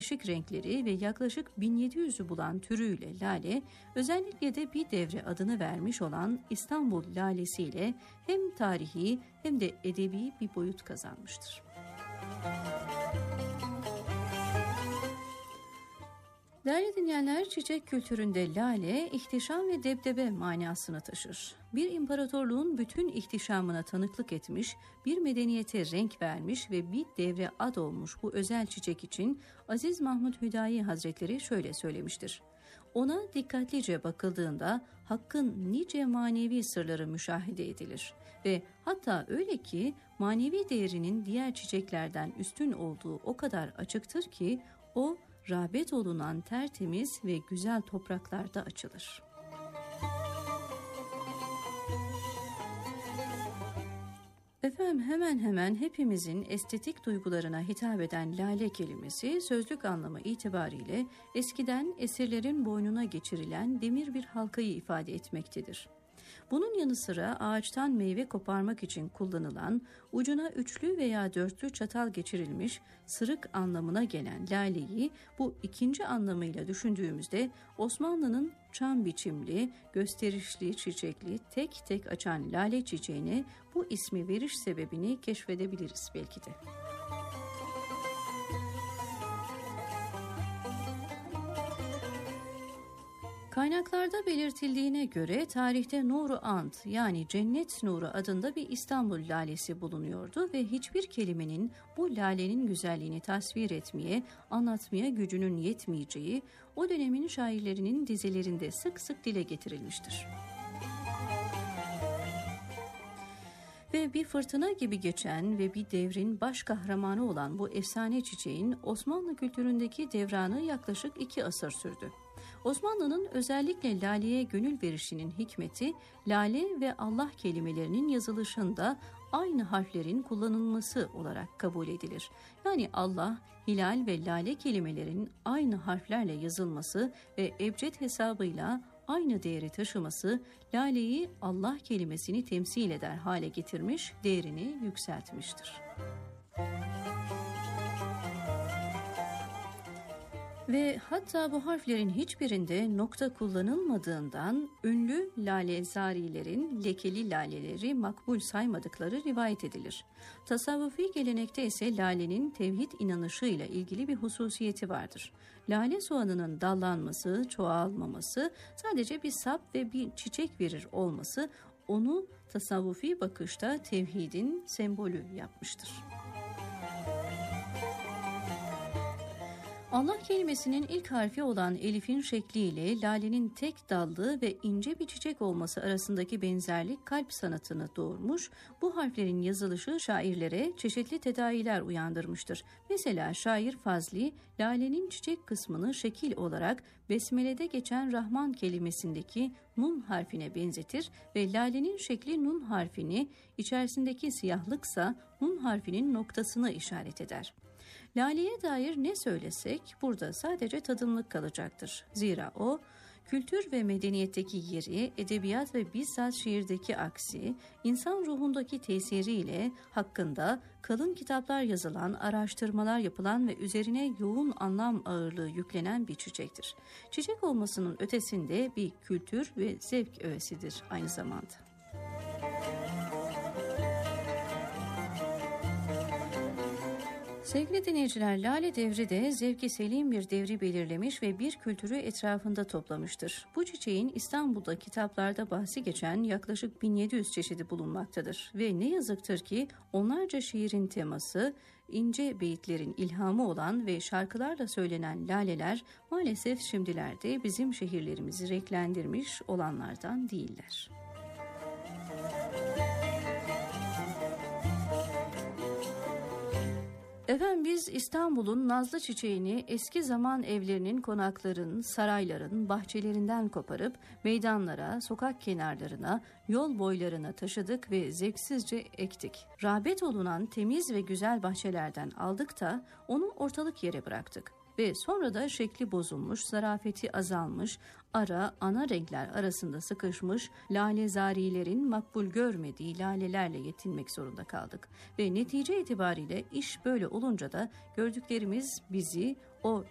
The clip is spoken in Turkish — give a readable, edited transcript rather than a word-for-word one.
değişik renkleri ve yaklaşık 1700'ü bulan türüyle lale, özellikle de bir devre adını vermiş olan İstanbul lalesiyle hem tarihi hem de edebi bir boyut kazanmıştır. Değerli dinleyenler, çiçek kültüründe lale, ihtişam ve debdebe manasını taşır. Bir imparatorluğun bütün ihtişamına tanıklık etmiş, bir medeniyete renk vermiş ve bir devre ad olmuş bu özel çiçek için Aziz Mahmud Hüdayi Hazretleri şöyle söylemiştir. Ona dikkatlice bakıldığında Hakk'ın nice manevi sırları müşahede edilir ve hatta öyle ki manevi değerinin diğer çiçeklerden üstün olduğu o kadar açıktır ki o rağbet olunan tertemiz ve güzel topraklarda açılır. Efendim, hemen hemen hepimizin estetik duygularına hitap eden lale kelimesi sözlük anlamı itibariyle eskiden esirlerin boynuna geçirilen demir bir halkayı ifade etmektedir. Bunun yanı sıra ağaçtan meyve koparmak için kullanılan, ucuna üçlü veya dörtlü çatal geçirilmiş sırık anlamına gelen laleyi bu ikinci anlamıyla düşündüğümüzde Osmanlı'nın çam biçimli, gösterişli, çiçekli, tek tek açan lale çiçeğine bu ismi veriş sebebini keşfedebiliriz belki de. Kaynaklarda belirtildiğine göre tarihte Nuru Ant yani Cennet Nuru adında bir İstanbul lalesi bulunuyordu ve hiçbir kelimenin bu lalenin güzelliğini tasvir etmeye, anlatmaya gücünün yetmeyeceği o dönemin şairlerinin dizelerinde sık sık dile getirilmiştir. Ve bir fırtına gibi geçen ve bir devrin baş kahramanı olan bu efsane çiçeğin Osmanlı kültüründeki devranı yaklaşık 2 asır sürdü. Osmanlı'nın özellikle laleye gönül verişinin hikmeti, lale ve Allah kelimelerinin yazılışında aynı harflerin kullanılması olarak kabul edilir. Yani Allah, hilal ve lale kelimelerinin aynı harflerle yazılması ve ebced hesabıyla aynı değeri taşıması, laleyi Allah kelimesini temsil eder hale getirmiş, değerini yükseltmiştir. Ve hatta bu harflerin hiçbirinde nokta kullanılmadığından ünlü lalezarilerin lekeli laleleri makbul saymadıkları rivayet edilir. Tasavvufi gelenekte ise lalenin tevhid inanışıyla ilgili bir hususiyeti vardır. Lale soğanının dallanması, çoğalmaması, sadece bir sap ve bir çiçek verir olması onu tasavvufi bakışta tevhidin sembolü yapmıştır. Allah kelimesinin ilk harfi olan elifin şekliyle lalenin tek dallı ve ince bir çiçek olması arasındaki benzerlik kalp sanatını doğurmuş, bu harflerin yazılışı şairlere çeşitli tedaviler uyandırmıştır. Mesela şair Fazli, lalenin çiçek kısmını şekil olarak Besmele'de geçen Rahman kelimesindeki nun harfine benzetir ve lalenin şekli nun harfini, içerisindeki siyahlıksa nun harfinin noktasını işaret eder. Laleye dair ne söylesek burada sadece tadımlık kalacaktır. Zira o, kültür ve medeniyetteki yeri, edebiyat ve bizzat şiirdeki aksi, insan ruhundaki tesiriyle hakkında kalın kitaplar yazılan, araştırmalar yapılan ve üzerine yoğun anlam ağırlığı yüklenen bir çiçektir. Çiçek olmasının ötesinde bir kültür ve zevk öğesidir aynı zamanda. Sevgili dinleyiciler, Lale devri de zevki selim bir devri belirlemiş ve bir kültürü etrafında toplamıştır. Bu çiçeğin İstanbul'da kitaplarda bahsi geçen yaklaşık 1700 çeşidi bulunmaktadır. Ve ne yazıktır ki onlarca şiirin teması, ince beyitlerin ilhamı olan ve şarkılarla söylenen laleler maalesef şimdilerde bizim şehirlerimizi renklendirmiş olanlardan değiller. Efendim, biz İstanbul'un nazlı çiçeğini eski zaman evlerinin, konakların, sarayların, bahçelerinden koparıp meydanlara, sokak kenarlarına, yol boylarına taşıdık ve zevksizce ektik. Rağbet olunan temiz ve güzel bahçelerden aldık da onu ortalık yere bıraktık. Ve sonra da şekli bozulmuş, zarafeti azalmış, ana renkler arasında sıkışmış lalezarilerin makbul görmediği lalelerle yetinmek zorunda kaldık. Ve netice itibariyle iş böyle olunca da gördüklerimiz bizi o